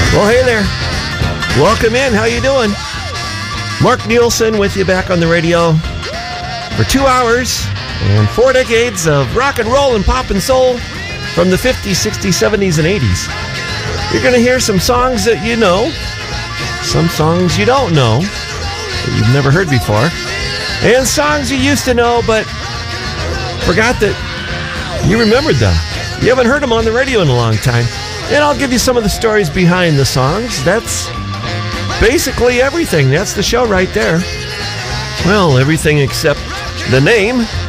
Well, hey there. Welcome in. How you doing? Mark Nielsen with you back on the radio for 2 hours and 4 decades of rock and roll and pop and soul from the 50s, 60s, 70s, and 80s. You're going to hear some songs that you know, some songs you don't know that you've never heard before, and songs you used to know but forgot that you remembered them. You haven't heard them on the radio in a long time. And I'll give you some of the stories behind the songs. That's basically everything. That's the show right there. Well, everything except the name.